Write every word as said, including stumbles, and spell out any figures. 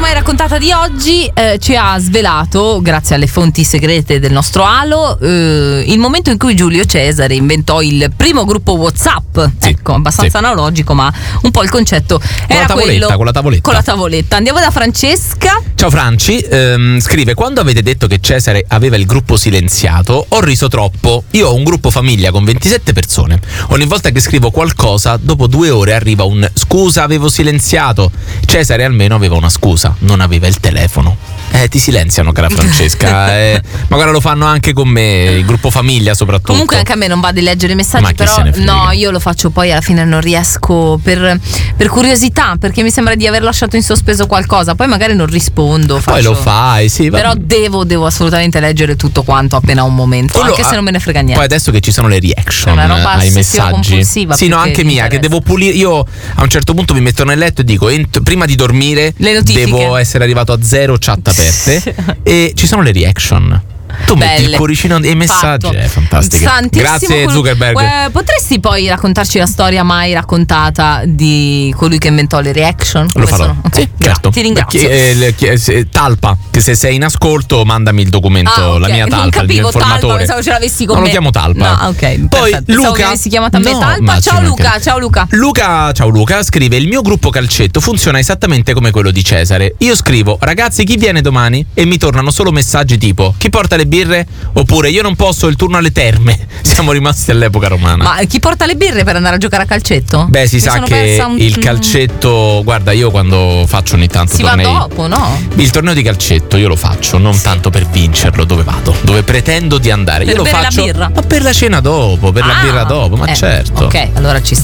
mai raccontata di oggi eh, ci ha svelato, grazie alle fonti segrete del nostro Alo, eh, il momento in cui Giulio Cesare inventò il primo gruppo WhatsApp. Sì, ecco, abbastanza sì. analogico, ma un po' il concetto Con era la tavoletta, quello. con la tavoletta. Con la tavoletta. Andiamo da Francesca. Ciao Franci, ehm, scrive: quando avete detto che Cesare aveva il gruppo silenziato ho riso troppo. Io ho un gruppo famiglia con ventisette persone. Ogni volta che scrivo qualcosa dopo due ore arriva un scusa avevo silenziato. Cesare almeno aveva una scusa, non aveva il telefono. Eh, ti silenziano, cara Francesca. eh, ma guarda, lo fanno anche con me, il gruppo famiglia soprattutto. Comunque anche a me non va di leggere i messaggi, Ma chi però se ne frega? no, io lo faccio poi alla fine non riesco per, per curiosità, perché mi sembra di aver lasciato in sospeso qualcosa, poi magari non rispondo. Poi faccio- lo fai, sì. va- Però devo, devo assolutamente leggere tutto quanto appena ho un momento, Quello- anche se non me ne frega niente. Poi adesso che ci sono le reaction È una roba ai ossessivo-compulsiva messaggi. Sì, più no, che anche di mia, che interesse. devo pulire. Io a un certo punto mi metto nel letto e dico: ent- prima di dormire Le notifiche. devo essere arrivato a zero chat aperte. E ci sono le reaction. Tu metti il Belle. cuoricino e i messaggi. Fatto. È fantastico. Tantissimo Grazie quello- Zuckerberg. Eh, potresti poi raccontarci la storia mai raccontata di colui che inventò le reaction? Lo Come farò. sono? Ok, Sì, gra- certo. Ti ringrazio. Chi- eh, le- chi- eh, se- Talpa, che se sei in ascolto mandami il documento, Ah, ok. la mia Non Talpa, il mio capivo, Talpa, informatore. pensavo ce l'avessi con non me. lo chiamo Talpa. No, ok. Poi perfetto. Pensavo Luca che avessi chiamato a me No, Talpa. ma ci Ciao Luca, mancherebbe. ciao Luca. Luca, ciao Luca, scrive: il mio gruppo calcetto funziona esattamente come quello di Cesare. Io scrivo: ragazzi, chi viene domani? E mi tornano solo messaggi tipo: chi porta le birre? Oppure io non posso, il turno alle terme. Siamo rimasti all'epoca romana. Ma chi porta le birre per andare a giocare a calcetto? Beh, si Mi sa sono che persa un- il calcetto, guarda, io quando faccio ogni tanto Si va tornei, dopo, no? il torneo di calcetto io lo faccio non tanto per vincerlo, dove vado, dove pretendo di andare. Per io lo bere la faccio birra? ma per la cena dopo, per la Ah, birra dopo, ma eh, certo. Ok, allora ci sta.